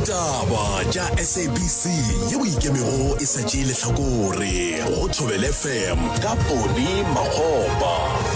Ditaba tša SABC yeo ikemego e sa tšee lehlakore go Thobela FM ka Poni Makgopa.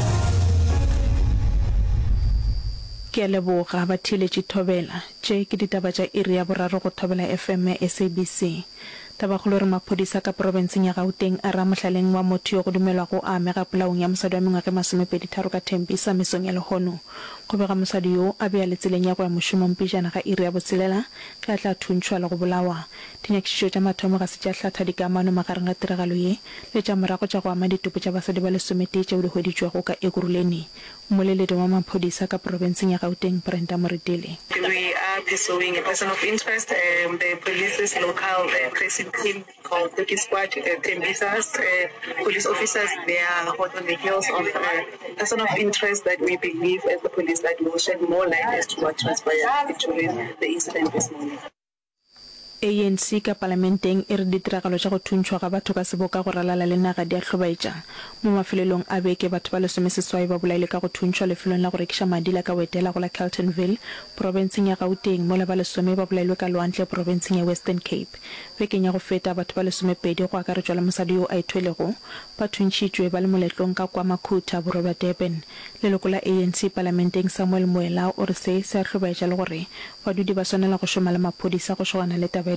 Ke leboga ba thiletše Thobela tše ke ditaba tša iri ya boraro go Thobela FM SABC. Taba go re maphodisa ka provinceng ya Gauteng a ra mohlaleng wa motho yo go dumelwa go amega polaong ya mosadi wa mengwaga 23 ka Tembisa mesong ya Lehono. Go bega mosadi yo a bea letseleng ya go ya mošomong pejana ga iri ya botshelela ka tla thuntšhwa le go bolawa. Dinyakišišo tša mathomo ga se tša hlatha dikamano magareng ga tiragalo ye le tša morago tša go ama ditopo tša basadi ba 10 tšeo di hweditšwego ka Ekurhuleni. Mmoleledi wa maphodisa ka provinceng ya Gauteng Brenda Moretele. We are pursuing a person of interest. The police's local tracing team called the Squad, Tembisas, police officers, they are hot on the heels of a person of interest that we believe as the police that will shed more light as to what transpired during the incident this morning. ANC ka parlamenteng e re ditiragalo tša go thuntšhwa ga batho ka seboka go ralala le naga di a hlobaetša mo mafelelong a beke batho ba 16 ba bolaile ka go thuntšhwa lefelong la go rekiša madi la ka wetela go la Carletonville provinceng ya Gauteng mo le ba 10 ba bolailwe ka lwantle provinceng ya Western Cape. Bekeng ya go feta batho ba 12 go akaretšwa le mosadi yo a ithwelego ba thuntšhitšwe ba le moletlong ka kwa Makhuta boroba Durban. Leloko la ANC parlamenteng Samuel Moelao o re se a hlobaetša le gore badudi ba swanela go šoma le maphodisa go shogana le taba.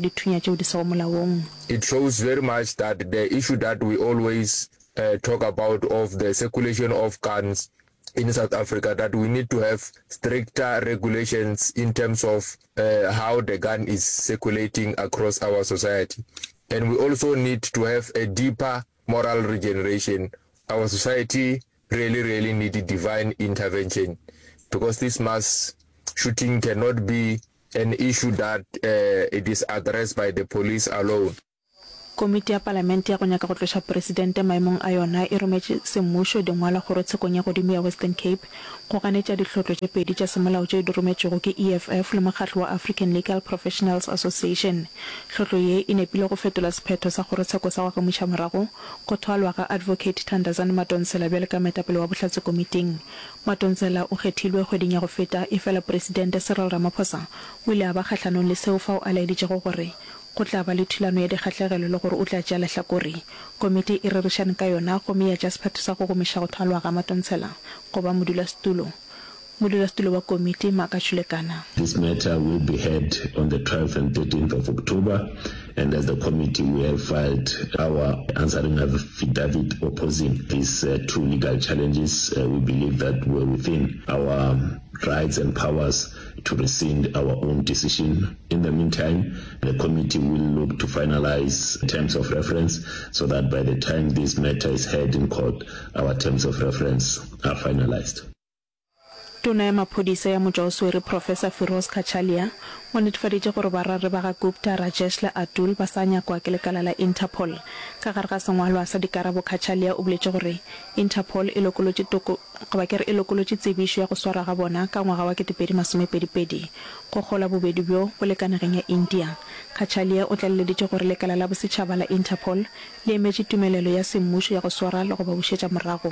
It shows very much that the issue that we always talk about of the circulation of guns in South Africa, that we need to have stricter regulations in terms of how the gun is circulating across our society. And we also need to have a deeper moral regeneration. Our society really needs divine intervention, because this mass shooting cannot be an issue that it is addressed by the police alone. Komiti ya Parlamente ya go nyaka go tloša presidente maemong a yona e rometše semmušo dingwala gore tshekong ya godimo ya Western Cape go ganetša dihlotlo tše pedi tša semolao tše di rometšego ke EFF le mokgatlo wa African Legal Professionals Association. Hlotlo ye e nepile go fetola sephetho sa gore tsheko sa go amuša morago go thwalwa ga Advocate Thandazani Madonsela bjale ka moetapele wa bohlatse komiting. Madonsela o kgethilwe kgweding ya go feta efela presidente Cyril Ramaphosa o ile a ba kgahlanong le seo fao a laeditšego gore go tla ba le thulano ya dikgatlhegelo le gore o tla tša lehlakore. Komiti e rerišane ka yona gomme ya tša sephetho sa go gomiša go thwalwa ga Madonsela go ba modulasetulo wa komiti Makashulekana. This matter will be heard on the 12th and 13th of October, and as the committee we have filed our answering affidavit opposing these two legal challenges. We believe that we're within our rights and powers to rescind our own decision. In the meantime, the committee will look to finalize terms of reference so that by the time this matter is heard in court, our terms of reference are finalized. Tona ya maphodisa ya Mojauswere Professor Firoz Kachalia o netefaditše gore barare ba ga Gupta Rajesh le Atul ba sa nyakwa ke lekala la Interpol. Ka gare ga sengwalwa sa dikarabo Kachalia o boletše gore Interpol e lokolotše tsebišo ya go swara ga bona ka ngwaga wa 2022 go gola bobedi bjo go lekanageng ya India. Kachalia o tlaleleditše gore lekala la bosetšhaba la Interpol le emetše tumelelo ya semmušo ya go swara le go ba bušetša morago.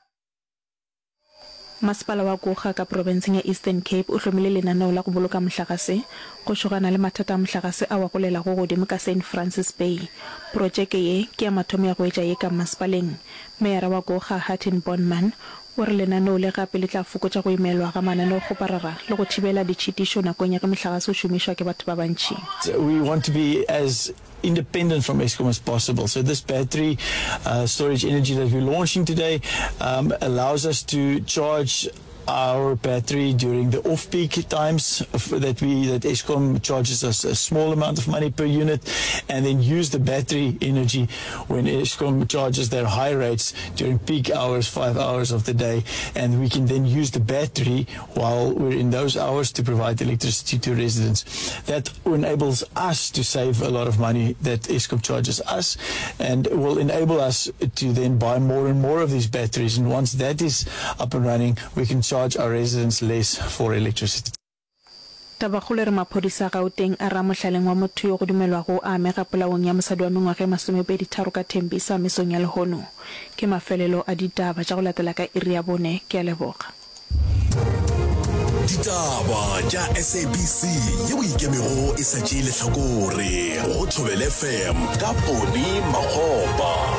Masepala wa Gokga ka provinceng ya Eastern Cape o hlomile lenaneo la go boloka mohlagase go shogana le mathata a mohlagase a wa golela go godimo ka St Francis Bay. Projeke ye ke ya mathomo ya go etša ye ka masepaleng. Meyara wa Gokga Hatin Bondman o re lenaneo le gape le tla fokotša go imelwa ga mananeo go parara le go thibela ditšhitišo nakong ya ge mohlagase o šomišwa ke batho ba bantši. We want to be as independent from Eskom as possible. So this battery storage energy that we're launching today allows us to charge our battery during the off-peak times that Eskom charges us a small amount of money per unit, and then use the battery energy when Eskom charges their high rates during peak hours, 5 hours of the day, and we can then use the battery while we're in those hours to provide electricity to residents. That enables us to save a lot of money that Eskom charges us, and will enable us to then buy more and more of these batteries, and once that is up and running, we can charge our residents less for electricity. Tabakgolo re maphodisa Gauteng a ra mohlaleng wa motho yo go dumelwa go amega polaong ya mosadi wa mengwaga 23 ka Tembisa mesong ya Lehono. Ke mafelelo a ditaba tša go latela ka iri ya bone ke a leboga. ditaba tša SABC yeo ikemego e sa tšee lehlakore go Thobela FM ka Poni Makgopa.